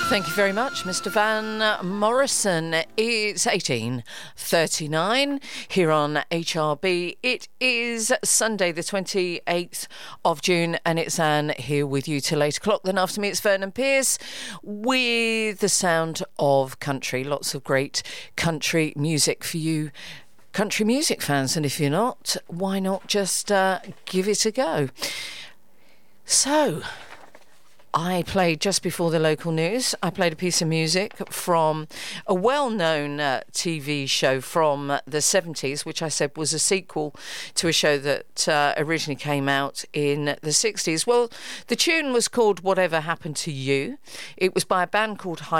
Thank you very much, Mr. Van Morrison. It's 18:39 here on HRB. It is Sunday, the 28th of June, and it's Anne here with you till 8 o'clock. Then after me, it's Vernon Pierce with the sound of country. Lots of great country music for you country music fans, and if you're not, why not just give it a go? So, I played just before the local news. I played a piece of music from a well-known TV show from the 70s, which I said was a sequel to a show that originally came out in the 60s. Well, the tune was called Whatever Happened to You. It was by a band called